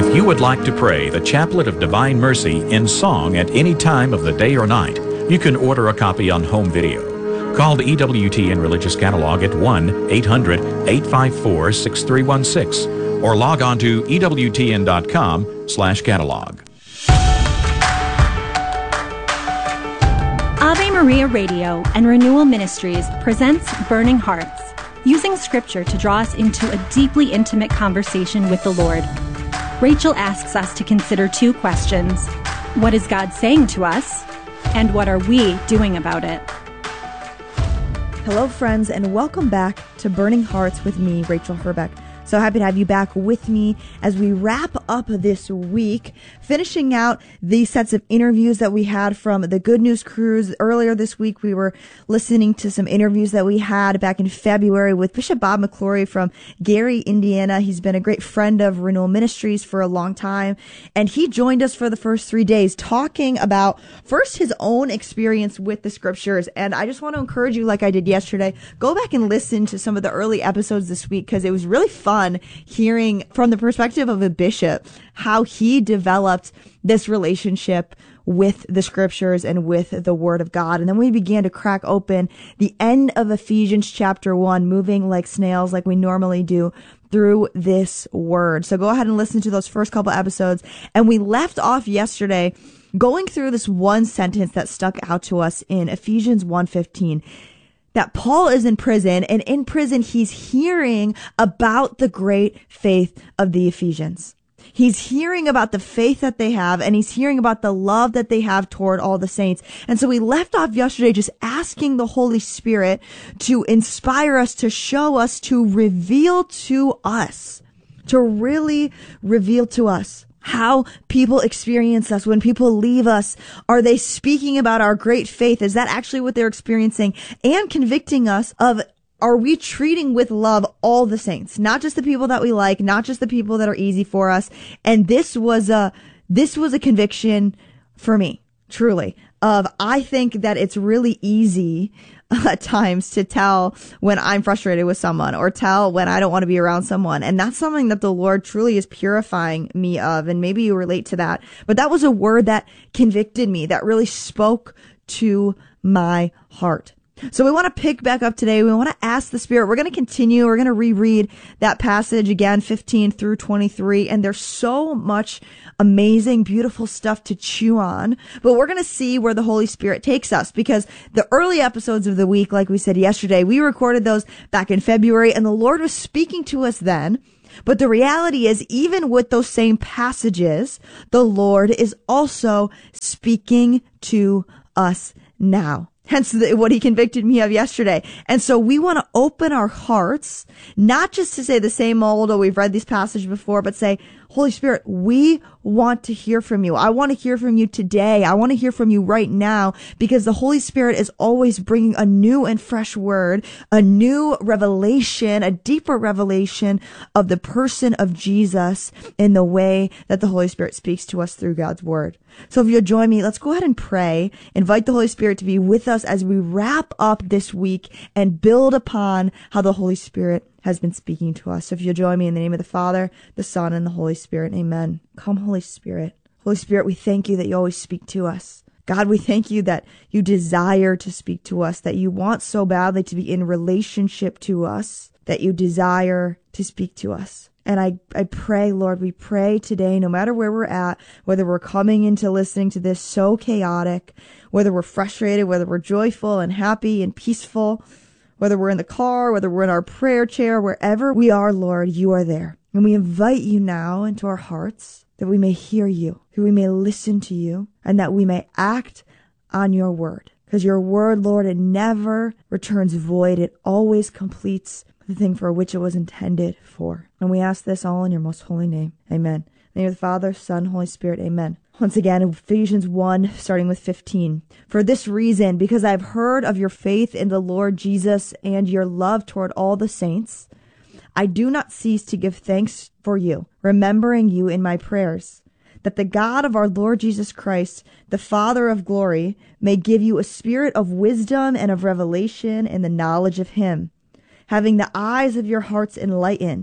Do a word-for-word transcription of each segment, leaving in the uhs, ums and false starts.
If you would like to pray the Chaplet of Divine Mercy in song at any time of the day or night, you can order a copy on home video. Call the E W T N Religious Catalog at one eight hundred eight five four six three one six or log on to E W T N dot com slash catalog. Ave Maria Radio and Renewal Ministries presents Burning Hearts, using Scripture to draw us into a deeply intimate conversation with the Lord. Rachel asks us to consider two questions. What is God saying to us? And what are we doing about it? Hello, friends, and welcome back to Burning Hearts with me, Rachel Herbeck. So happy to have you back with me as we wrap up this week, finishing out these sets of interviews that we had from the Good News Cruise. Earlier this week, we were listening to some interviews that we had back in February with Bishop Bob McClory from Gary, Indiana. He's been a great friend of Renewal Ministries for a long time, and he joined us for the first three days talking about first his own experience with the Scriptures. And I just want to encourage you, like I did yesterday, go back and listen to some of the early episodes this week because it was really fun hearing from the perspective of a bishop how he developed this relationship with the Scriptures and with the Word of God. And then we began to crack open the end of Ephesians chapter one, moving like snails like we normally do through this Word. So go ahead and listen to those first couple episodes. And we left off yesterday going through this one sentence that stuck out to us in Ephesians one fifteen. That Paul is in prison, and in prison he's hearing about the great faith of the Ephesians. He's hearing about the faith that they have, and he's hearing about the love that they have toward all the saints. And so we left off yesterday just asking the Holy Spirit to inspire us, to show us, to reveal to us, to really reveal to us how people experience us. When people leave us, are they speaking about our great faith? Is that actually what they're experiencing? And convicting us of, are we treating with love all the saints? Not just the people that we like, not just the people that are easy for us. And this was a, this was a conviction for me, truly, of I think that it's really easy at times to tell when I'm frustrated with someone or tell when I don't want to be around someone. And that's something that the Lord truly is purifying me of. And maybe you relate to that. But that was a word that convicted me, that really spoke to my heart. So we want to pick back up today. We want to ask the Spirit. We're going to continue. We're going to reread that passage again, fifteen through twenty-three. And there's so much amazing, beautiful stuff to chew on. But we're going to see where the Holy Spirit takes us, because the early episodes of the week, like we said yesterday, we recorded those back in February, and the Lord was speaking to us then. But the reality is, even with those same passages, the Lord is also speaking to us now. Hence the, what he convicted me of yesterday. And so we want to open our hearts, not just to say the same old, oh, we've read this passage before, but say, Holy Spirit, we want to hear from you. I want to hear from you today. I want to hear from you right now, because the Holy Spirit is always bringing a new and fresh word, a new revelation, a deeper revelation of the person of Jesus in the way that the Holy Spirit speaks to us through God's word. So if you'll join me, let's go ahead and pray. Invite the Holy Spirit to be with us as we wrap up this week and build upon how the Holy Spirit has been speaking to us. So if you'll join me in the name of the Father, the Son, and the Holy Spirit. Amen. Come, Holy Spirit. Holy Spirit, we thank you that you always speak to us. God, we thank you that you desire to speak to us, that you want so badly to be in relationship to us, that you desire to speak to us. And I, I pray, Lord, we pray today, no matter where we're at, whether we're coming into listening to this so chaotic, whether we're frustrated, whether we're joyful and happy and peaceful, whether we're in the car, whether we're in our prayer chair, wherever we are, Lord, you are there. And we invite you now into our hearts, that we may hear you, that we may listen to you, and that we may act on your word. Because your word, Lord, it never returns void. It always completes the thing for which it was intended for. And we ask this all in your most holy name. Amen. In the name of the Father, Son, Holy Spirit. Amen. Once again, Ephesians one, starting with fifteen. For this reason, because I have heard of your faith in the Lord Jesus and your love toward all the saints, I do not cease to give thanks for you, remembering you in my prayers, that the God of our Lord Jesus Christ, the Father of glory, may give you a spirit of wisdom and of revelation in the knowledge of him, having the eyes of your hearts enlightened,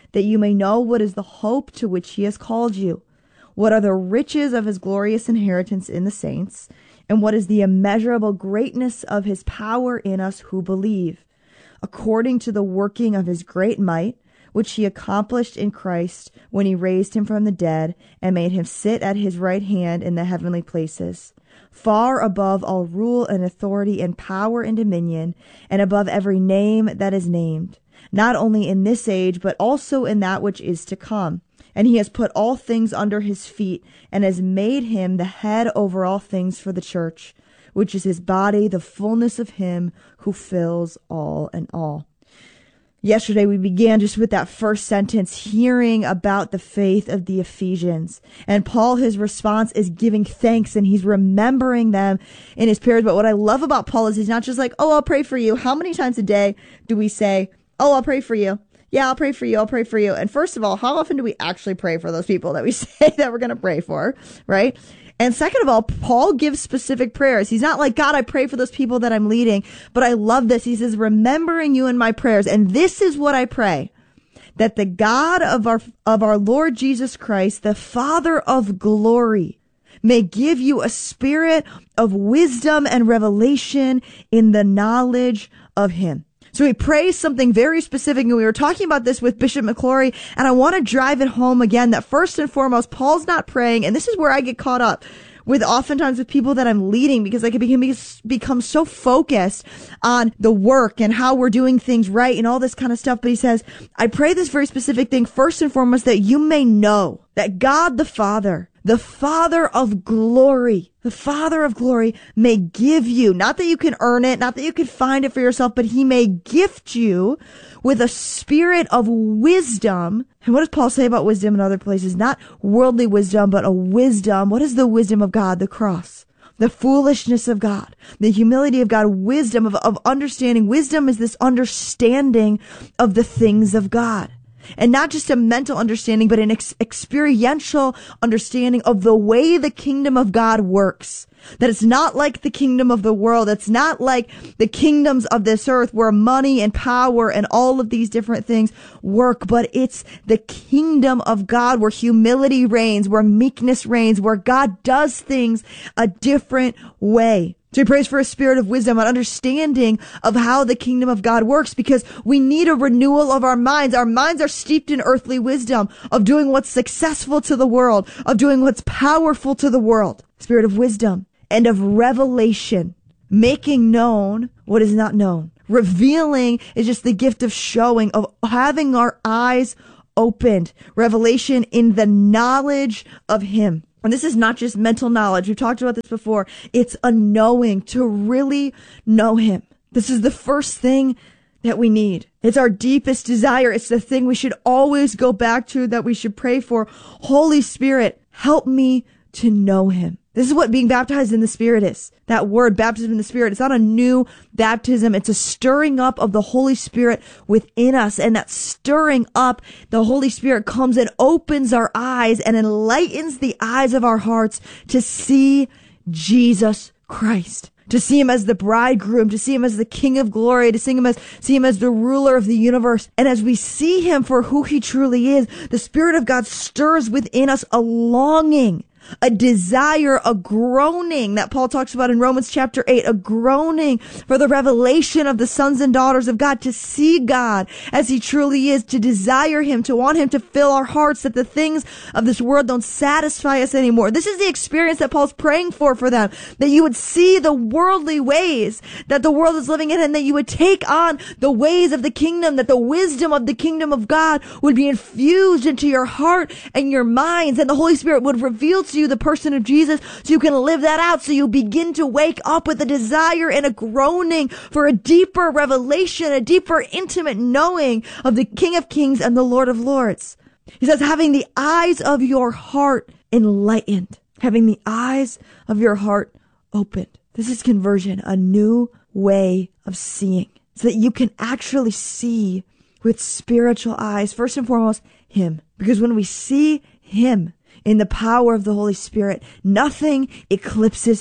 that you may know what is the hope to which he has called you, what are the riches of his glorious inheritance in the saints, and what is the immeasurable greatness of his power in us who believe, according to the working of his great might, which he accomplished in Christ when he raised him from the dead and made him sit at his right hand in the heavenly places, far above all rule and authority and power and dominion, and above every name that is named, not only in this age, but also in that which is to come. And he has put all things under his feet, and has made him the head over all things for the church, which is his body, the fullness of him who fills all in all. Yesterday, we began just with that first sentence, hearing about the faith of the Ephesians. And Paul, his response is giving thanks, and he's remembering them in his prayers. But what I love about Paul is he's not just like, oh, I'll pray for you. How many times a day do we say, oh, I'll pray for you? Yeah, I'll pray for you. I'll pray for you. And first of all, how often do we actually pray for those people that we say that we're going to pray for, right? And second of all, Paul gives specific prayers. He's not like, God, I pray for those people that I'm leading. But I love this. He says, remembering you in my prayers. And this is what I pray, that the God of our, of our Lord Jesus Christ, the Father of glory, may give you a spirit of wisdom and revelation in the knowledge of him. So he prays something very specific, and we were talking about this with Bishop McClory, and I want to drive it home again that first and foremost, Paul's not praying, and this is where I get caught up with oftentimes with people that I'm leading, because I can become, become so focused on the work and how we're doing things right and all this kind of stuff. But he says, I pray this very specific thing first and foremost, that you may know that God the Father, the Father of glory, the Father of glory may give you, not that you can earn it, not that you can find it for yourself, but he may gift you with a spirit of wisdom. And what does Paul say about wisdom in other places? Not worldly wisdom, but a wisdom. What is the wisdom of God? The cross, the foolishness of God, the humility of God, wisdom of, of understanding. Wisdom is this understanding of the things of God. And not just a mental understanding, but an ex- experiential understanding of the way the kingdom of God works. That it's not like the kingdom of the world. It's not like the kingdoms of this earth where money and power and all of these different things work, but it's the kingdom of God where humility reigns, where meekness reigns, where God does things a different way. So he prays for a spirit of wisdom, an understanding of how the kingdom of God works, because we need a renewal of our minds. Our minds are steeped in earthly wisdom of doing what's successful to the world, of doing what's powerful to the world. Spirit of wisdom and of revelation, making known what is not known. Revealing is just the gift of showing, of having our eyes opened. Revelation in the knowledge of him. And this is not just mental knowledge. We've talked about this before. It's a knowing, to really know him. This is the first thing that we need. It's our deepest desire. It's the thing we should always go back to, that we should pray for. Holy Spirit, help me to know him. This is what being baptized in the Spirit is. That word, baptism in the Spirit, it's not a new baptism. It's a stirring up of the Holy Spirit within us. And that stirring up, the Holy Spirit comes and opens our eyes and enlightens the eyes of our hearts to see Jesus Christ. To see him as the bridegroom, to see him as the King of glory, to see him as, see him as the ruler of the universe. And as we see him for who he truly is, the Spirit of God stirs within us a longing, a desire, a groaning that Paul talks about in Romans chapter eight, a groaning for the revelation of the sons and daughters of God, to see God as he truly is, to desire him, to want him to fill our hearts, that the things of this world don't satisfy us anymore. This is the experience that Paul's praying for for them, that you would see the worldly ways that the world is living in, and that you would take on the ways of the kingdom, that the wisdom of the kingdom of God would be infused into your heart and your minds, and the Holy Spirit would reveal to you the person of Jesus, so you can live that out, so you begin to wake up with a desire and a groaning for a deeper revelation, a deeper intimate knowing of the King of Kings and the Lord of Lords. He says, having the eyes of your heart enlightened, having the eyes of your heart opened. This is conversion, a new way of seeing, so that you can actually see with spiritual eyes, first and foremost, him. Because when we see him in the power of the Holy Spirit, nothing eclipses him.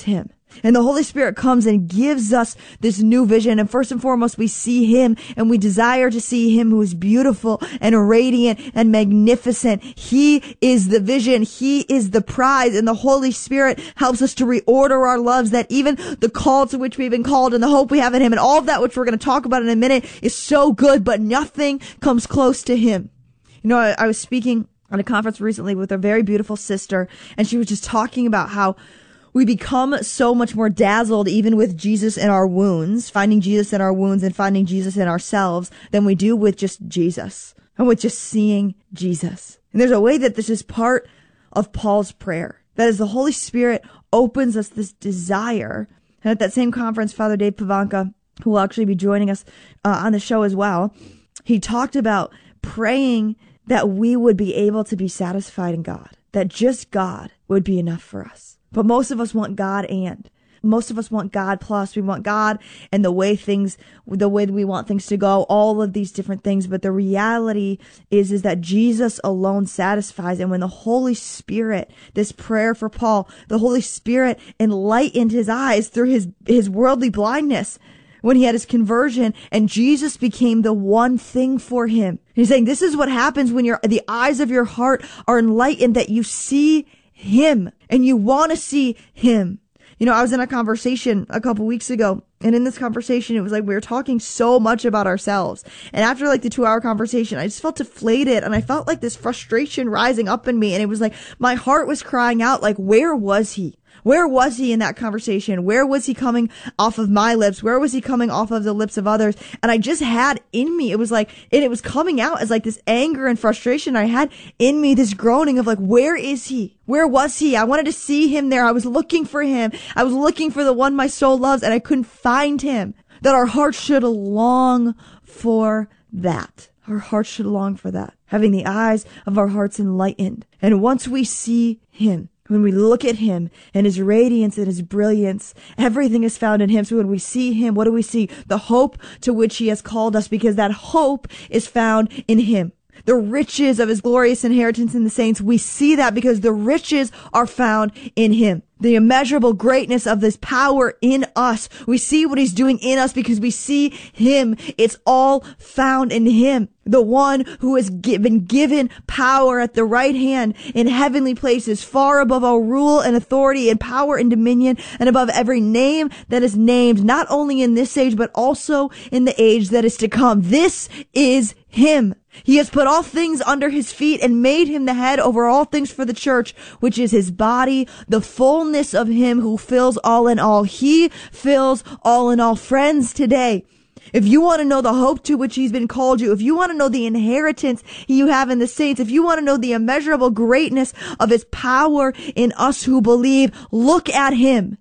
And the Holy Spirit comes and gives us this new vision. And first and foremost, we see him and we desire to see him who is beautiful and radiant and magnificent. He is the vision. He is the prize. And the Holy Spirit helps us to reorder our loves, that even the call to which we've been called and the hope we have in him and all of that, which we're going to talk about in a minute, is so good, but nothing comes close to him. You know, I, I was speaking at a conference recently with a very beautiful sister, and she was just talking about how we become so much more dazzled even with Jesus in our wounds, finding Jesus in our wounds and finding Jesus in ourselves, than we do with just Jesus and with just seeing Jesus. And there's a way that this is part of Paul's prayer, that as the Holy Spirit opens us this desire. And at that same conference, Father Dave Pavanka, who will actually be joining us uh, on the show as well, he talked about praying that we would be able to be satisfied in God, that just God would be enough for us. But most of us want God and. Most of us want God plus. We want God and the way things, the way we want things to go, all of these different things. But the reality is, is that Jesus alone satisfies. And when the Holy Spirit, this prayer for Paul, the Holy Spirit enlightened his eyes through his, his worldly blindness when he had his conversion, and Jesus became the one thing for him. He's saying this is what happens when your, the eyes of your heart are enlightened, that you see him and you want to see him. You know, I was in a conversation a couple weeks ago, and in this conversation, it was like we were talking so much about ourselves. And after like the two hour conversation, I just felt deflated, and I felt like this frustration rising up in me. And it was like my heart was crying out, like, where was he? Where was he in that conversation? Where was he coming off of my lips? Where was he coming off of the lips of others? And I just had in me, it was like, and it was coming out as like this anger and frustration. I had in me this groaning of like, where is he? Where was he? I wanted to see him there. I was looking for him. I was looking for the one my soul loves, and I couldn't find him. That our hearts should long for that. Our hearts should long for that. Having the eyes of our hearts enlightened. And once we see him, when we look at him and his radiance and his brilliance, everything is found in him. So when we see him, what do we see? The hope to which he has called us, because that hope is found in him. The riches of his glorious inheritance in the saints, we see that because the riches are found in him. The immeasurable greatness of this power in us, we see what he's doing in us because we see him. It's all found in him. The one who has been given power at the right hand in heavenly places, far above all rule and authority and power and dominion, and above every name that is named, not only in this age, but also in the age that is to come. This is him. He has put all things under his feet and made him the head over all things for the church, which is his body, the fullness of him who fills all in all. He fills all in all. Friends, today, if you want to know the hope to which he's been called you, if you want to know the inheritance you have in the saints, if you want to know the immeasurable greatness of his power in us who believe, look at him.